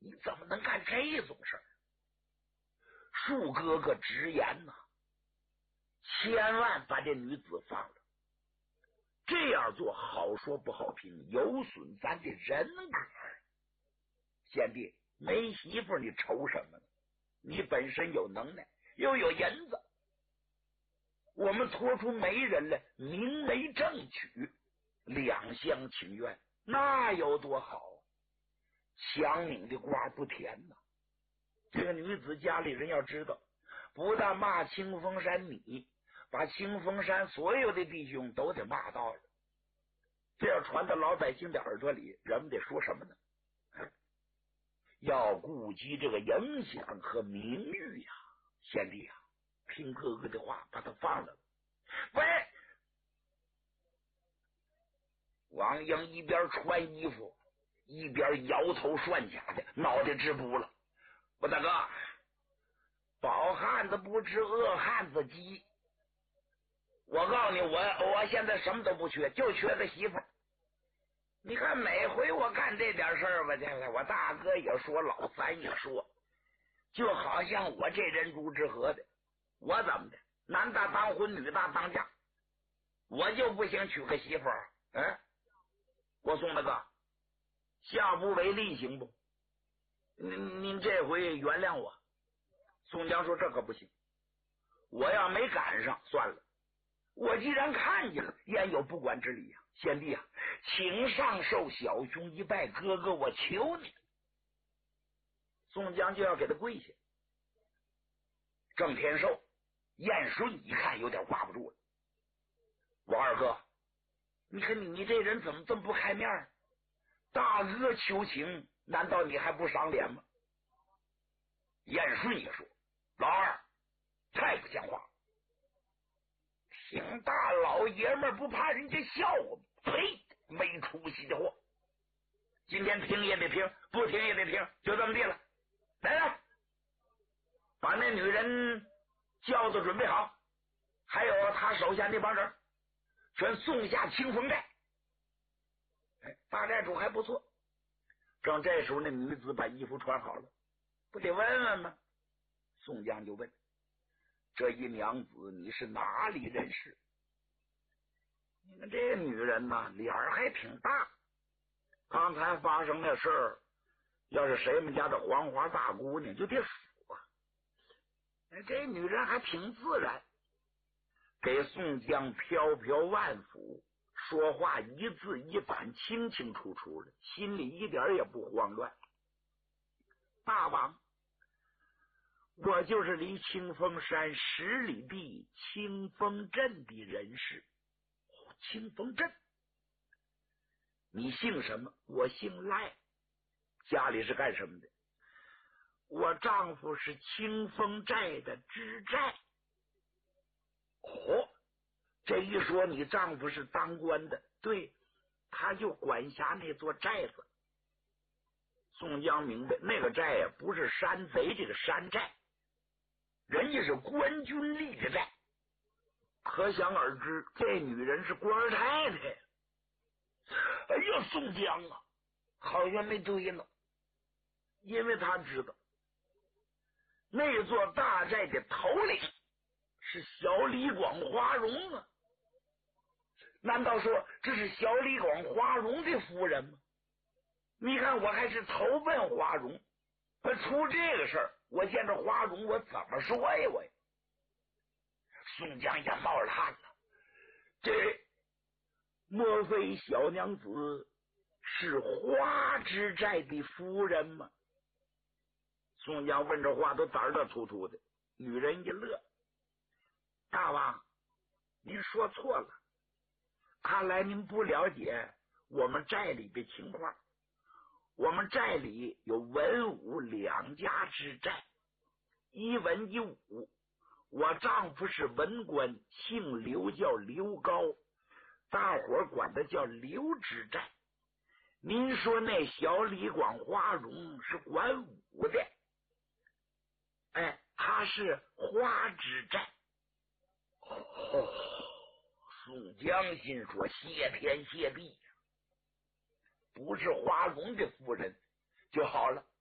你怎么能干这种事儿？恕哥哥直言呐，千万把这女子放了。这样做好说不好听，有损咱的人格。贤弟，没媳妇你愁什么呢？你本身有能耐，又有银子，我们拖出媒人来，明媒正娶，两厢情愿，那有多好啊？强拧的瓜不甜呐！这个女子家里人要知道，不但骂清风山你，把清风山所有的弟兄都得骂到了。这要传到老百姓的耳朵里，人们得说什么呢？要顾及这个影响和名誉呀！贤弟呀，听哥哥的话，把他放了。喂！王英一边穿衣服一边摇头涮甲的，脑袋直扑了。我大哥，饱汉子不吃饿汉子饥，我告诉你，我现在什么都不缺，就缺个媳妇。你看每回我干这点事儿吧，我大哥也说，老三也说，就好像我这人如之何的，我怎么的，男大当婚，女大当嫁，我就不行娶个媳妇儿。我宋大哥，下不为例行不？您这回原谅我。宋江说这可不行，我要没赶上算了，我既然看见了，焉有不管之理呀？贤弟啊，请上受小兄一拜，哥哥我求你。宋江就要给他跪下。郑天寿、燕顺一看有点挂不住了。王二哥，你看你这人怎么这么不开面？大哥求情，难道你还不赏脸吗？燕顺也说，老二太不像话，挺大老爷们不怕人家笑话，呸，没出息的货。今天听也得听，不听也得听，就这么地了。来，把那女人轿子准备好，还有他手下那帮人全送下清风寨。大寨主还不错。正这时候，那女子把衣服穿好了，不得问问吗？宋江就问，这一娘子你是哪里人士？你看这女人呐，脸还挺大。刚才发生的事儿，要是谁们家的黄花大姑娘就得死啊！这女人还挺自然，给宋江飘飘万府，说话一字一板，清清楚楚的，心里一点也不慌乱。大王，我就是离清风山10里地清风镇的人士。清风镇，你姓什么？我姓赖。家里是干什么的？我丈夫是清风寨的知寨。这一说你丈夫是当官的，对，他就管辖那座寨子。宋江明白，那个寨呀，不是山贼这个山寨，人家是官军立的寨。可想而知，这女人是官太太。哎呀，宋江啊，好像没对呢，因为他知道那座大寨的头领是小李广花荣啊。难道说这是小李广花荣的夫人吗？你看我还是投奔花荣，出这个事儿，我见着花荣我怎么说呀？我宋江也冒了汗了，这莫非小娘子是花之寨的夫人吗？宋江问这话都胆儿突突的。女人一乐，大王您说错了，看来您不了解我们寨里的情况。我们寨里有文武2家之寨，一文一武。我丈夫是文官，姓刘，叫刘高，大伙管他叫刘知寨。您说那小李广花荣是管武的，他是花知寨。宋江心说，谢天谢地呀，不是花荣的夫人就好了，